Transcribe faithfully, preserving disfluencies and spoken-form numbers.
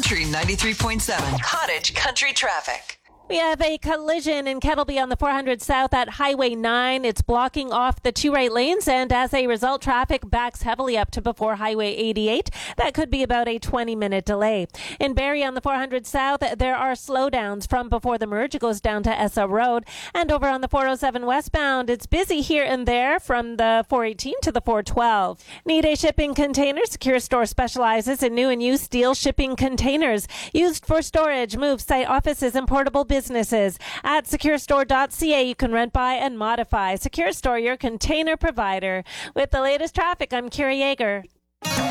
Country ninety-three point seven. Cottage Country Traffic. We have a collision in Kettleby on the four hundred South at Highway nine. It's blocking off the two right lanes, and as a result, traffic backs heavily up to before Highway eighty-eight. That could be about a twenty-minute delay. In Barrie on the four hundred South, there are slowdowns from before the merge. It goes down to Essa Road. And over on the four oh seven westbound, it's busy here and there from the four eighteen to the four twelve. Need a shipping container? Secure Store specializes in new and used steel shipping containers used for storage, move, site offices, and portable businesses. Businesses. At secure store dot c a, you can rent, buy, and modify. Secure Store, your container provider. With the latest traffic, I'm Kira Yeager.